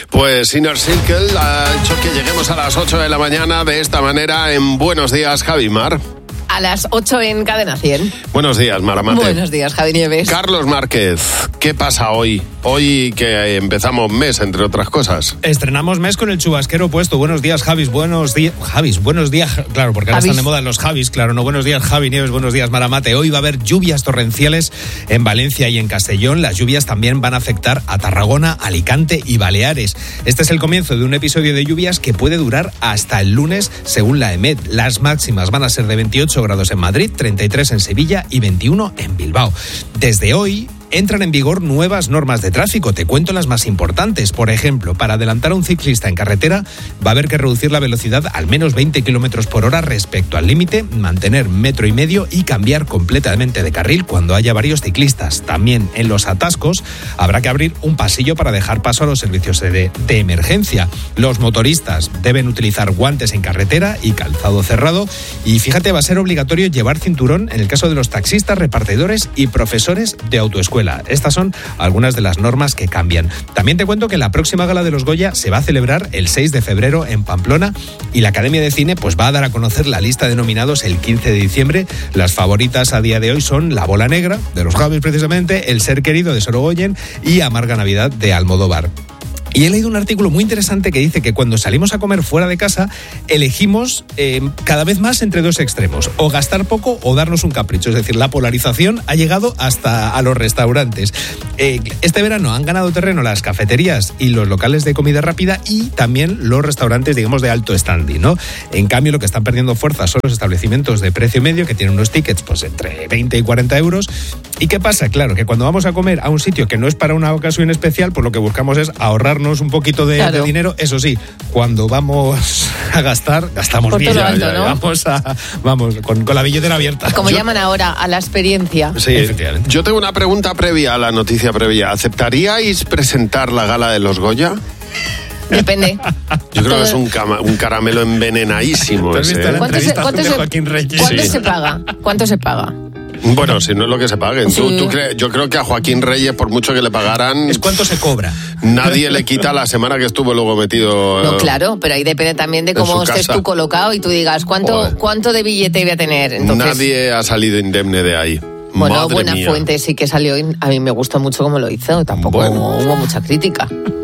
Pues Inner Circle ha hecho que lleguemos a las 8 de la mañana de esta manera en Buenos Días, Javi Mar. A las 8 en Cadena 100. Buenos días, Maramate. Buenos días, Javi Nieves. Carlos Márquez, ¿qué pasa hoy? Hoy que empezamos mes, entre otras cosas. Estrenamos mes con el chubasquero puesto. Buenos días, Javis. Buenos días, claro, porque ahora están de moda los Javis, claro. No, buenos días, Javi Nieves. Buenos días, Maramate. Hoy va a haber lluvias torrenciales en Valencia y en Castellón. Las lluvias también van a afectar a Tarragona, Alicante y Baleares. Este es el comienzo de un episodio de lluvias que puede durar hasta el lunes, según la EMET. Las máximas van a ser de 28 grados en Madrid, 33 en Sevilla y 21 en Bilbao. Desde hoy entran en vigor nuevas normas de tráfico. Te cuento las más importantes. Por ejemplo, para adelantar a un ciclista en carretera va a haber que reducir la velocidad al menos 20 kilómetros por hora respecto al límite, mantener 1,5 metros y cambiar completamente de carril cuando haya varios ciclistas. También en los atascos habrá que abrir un pasillo para dejar paso a los servicios de emergencia. Los motoristas deben utilizar guantes en carretera y calzado cerrado. Y fíjate, va a ser obligatorio llevar cinturón en el caso de los taxistas, repartidores y profesores de autoescuela. Estas son algunas de las normas que cambian. También te cuento que la próxima gala de los Goya se va a celebrar el 6 de febrero en Pamplona y la Academia de Cine pues va a dar a conocer la lista de nominados el 15 de diciembre. Las favoritas a día de hoy son La Bola Negra, de los Javis precisamente, El Ser Querido, de Sorogoyen y Amarga Navidad, de Almodóvar. Y he leído un artículo muy interesante que dice que cuando salimos a comer fuera de casa elegimos cada vez más entre dos extremos, o gastar poco o darnos un capricho. Es decir, la polarización ha llegado hasta a los restaurantes. Este verano han ganado terreno las cafeterías y los locales de comida rápida y también los restaurantes, digamos, de alto standing, ¿no? En cambio, lo que están perdiendo fuerza son los establecimientos de precio medio que tienen unos tickets pues entre 20 y 40 euros. ¿Y qué pasa? Claro, que cuando vamos a comer a un sitio que no es para una ocasión especial, pues lo que buscamos es ahorrarnos un poquito de dinero. Eso sí, cuando vamos a gastar, gastamos por bien. Todo alto, ¿no? Vamos con la billetera abierta. Como llaman ahora, a la experiencia. Sí, efectivamente. Yo tengo una pregunta previa a la noticia previa. ¿Aceptaríais presentar la gala de los Goya? Depende. Yo creo que es un caramelo envenenadísimo ese. ¿Cuánto se paga? Bueno, si no es lo que se paguen. Sí. Yo creo que a Joaquín Reyes, por mucho que le pagaran... Es cuánto se cobra. Nadie le quita la semana que estuvo luego metido... No, claro, pero ahí depende también de cómo estés tú colocado y tú digas, ¿cuánto de billete voy a tener? Entonces, nadie ha salido indemne de ahí. Bueno, Madre Buena mía. Fuente sí que salió. A mí me gustó mucho cómo lo hizo. Tampoco hubo mucha crítica.